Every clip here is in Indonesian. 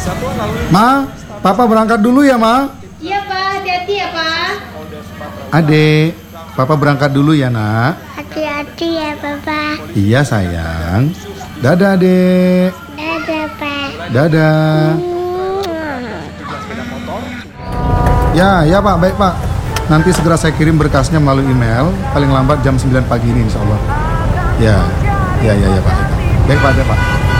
Ma, Papa berangkat dulu ya, Ma. Iya, Pak. Hati-hati ya, Pak. Adek, Papa berangkat dulu ya, Nak. Hati-hati ya, Papa. Iya, sayang. Dadah, Adek. Dadah, Pak. Dadah. Ya, Pak. Baik, Pak. Nanti segera saya kirim berkasnya melalui email. Paling lambat jam 9 pagi ini, insya Allah. Ya, Pak. Baik, Pak.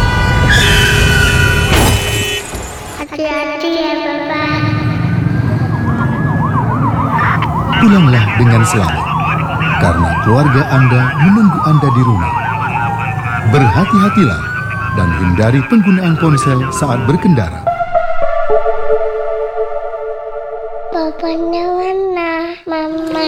Hati-hati ya, Papa. Pulanglah dengan selamat, karena keluarga Anda menunggu Anda di rumah. Berhati-hatilah dan hindari penggunaan ponsel saat berkendara. Papanya mana, Mama?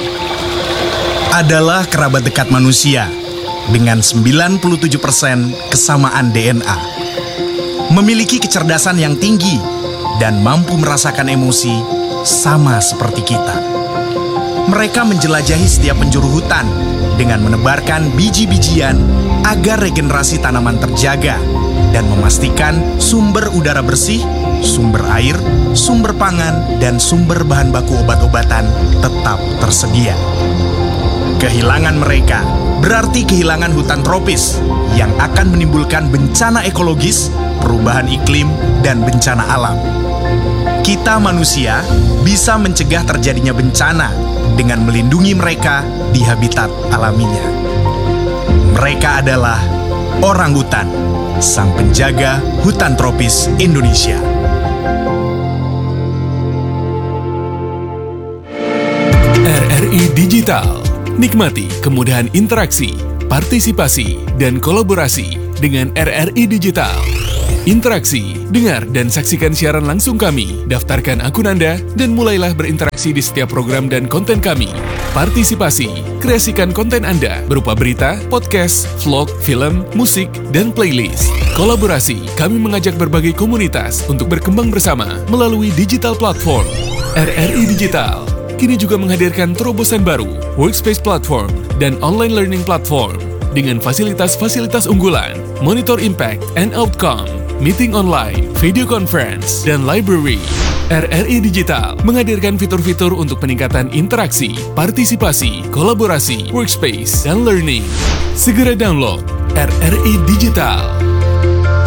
Adalah kerabat dekat manusia dengan 97% kesamaan DNA. Memiliki kecerdasan yang tinggi dan mampu merasakan emosi sama seperti kita. Mereka menjelajahi setiap penjuru hutan dengan menebarkan biji-bijian agar regenerasi tanaman terjaga dan memastikan sumber udara bersih, sumber air, sumber pangan, dan sumber bahan baku obat-obatan tetap tersedia. Kehilangan mereka berarti kehilangan hutan tropis yang akan menimbulkan bencana ekologis, perubahan iklim, dan bencana alam. Kita manusia bisa mencegah terjadinya bencana dengan melindungi mereka di habitat alaminya. Mereka adalah orangutan, sang penjaga hutan tropis Indonesia. RRI Digital. Nikmati kemudahan interaksi, partisipasi, dan kolaborasi dengan RRI Digital. Interaksi, dengar dan saksikan siaran langsung kami, daftarkan akun Anda, dan mulailah berinteraksi di setiap program dan konten kami. Partisipasi, kreasikan konten Anda berupa berita, podcast, vlog, film, musik, dan playlist. Kolaborasi, kami mengajak berbagai komunitas untuk berkembang bersama melalui digital platform. RRI Digital kini juga menghadirkan terobosan baru, workspace platform, dan online learning platform dengan fasilitas-fasilitas unggulan, monitor impact and outcome, meeting online, video conference, dan library. RRI Digital menghadirkan fitur-fitur untuk peningkatan interaksi, partisipasi, kolaborasi, workspace, dan learning. Segera download RRI Digital.